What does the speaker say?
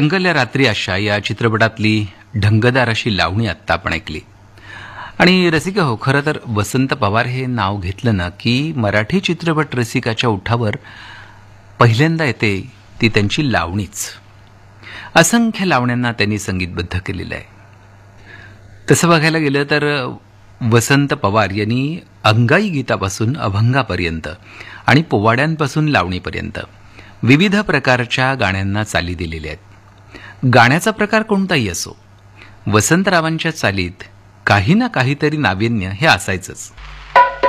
रंगल्या रात्री आशा या चित्रपटातली ढंगदार अशी लावणी आत्ता आपण ऐकली. आणि रसिका हो, खरं तर वसंत पवार हे नाव घेतलं ना की मराठी चित्रपट रसिकाच्या ओठावर पहिल्यांदा येते ती त्यांची लावणीच. असंख्य लावण्यांना त्यांनी संगीतबद्ध केलेलं आहे. तसं बघायला गेलं तर वसंत पवार यांनी अंगाई गीतापासून अभंगापर्यंत आणि पोवाड्यांपासून लावणीपर्यंत विविध प्रकारच्या गाण्यांना चाली दिलेल्या आहेत. गाण्याचा प्रकार कोणताही असो, वसंतरावांच्या चालीत काही ना काहीतरी नाविन्य हे असायचंच.